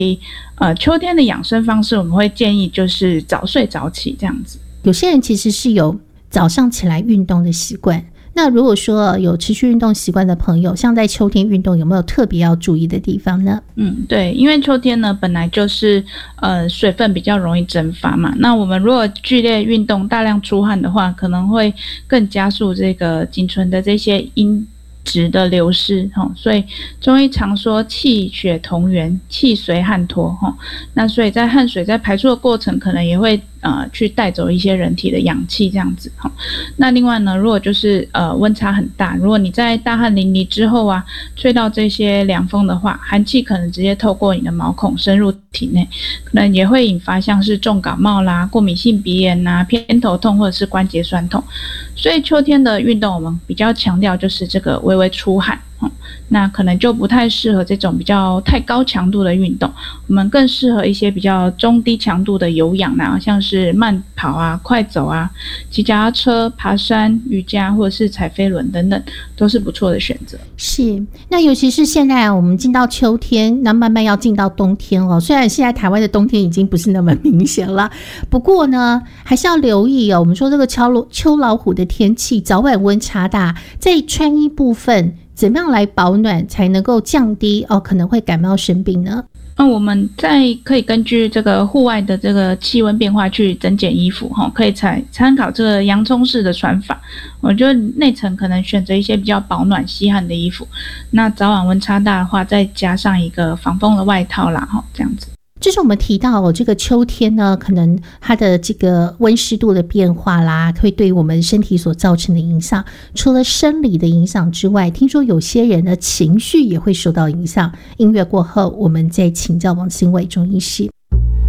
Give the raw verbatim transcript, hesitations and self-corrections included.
呃秋天的养生方式，我们会建议就是早睡早起这样子。 有些人其实是有早上起来运动的习惯，那如果说有持续运动习惯的朋友，像在秋天运动有没有特别要注意的地方呢？ 嗯，对，因为秋天呢本来就是呃水分比较容易蒸发嘛，那我们如果剧烈运动大量出汗的话，可能会更加速这个仅存的这些阴质的流失、哦、所以中医常说气血同源，气随汗脱、哦、那所以在汗水在排出的过程可能也会呃去带走一些人体的阳气这样子、哦、那另外呢，如果就是呃温差很大，如果你在大汗淋漓之后啊吹到这些凉风的话，寒气可能直接透过你的毛孔深入体内，可能也会引发像是重感冒啦、过敏性鼻炎啦、偏头痛或者是关节酸痛。所以秋天的运动我们比较强调就是这个微微出汗、嗯、那可能就不太适合这种比较太高强度的运动，我们更适合一些比较中低强度的有氧啊，像是慢跑啊、快走啊、骑脚踏车、爬山、瑜伽或者是踩飞轮等等，都是不错的选择。 是，那尤其是现在我们进到秋天，那慢慢要进到冬天哦。虽然现在台湾的冬天已经不是那么明显了，不过呢，还是要留意哦。我们说这个秋秋老虎的天气，早晚温差大，在穿衣部分怎么样来保暖才能够降低哦可能会感冒生病呢？ 那我们再可以根据这个户外的这个气温变化去增减衣服，可以参参考这个洋葱式的穿法。我觉得内层可能选择一些比较保暖吸汗的衣服，那早晚温差大的话，再加上一个防风的外套啦，这样子。 就是我们提到、哦、这个秋天呢，可能它的这个温湿度的变化啦，会对我们身体所造成的影响。除了生理的影响之外，听说有些人的情绪也会受到影响。音乐过后，我们再请教王新伟中医师。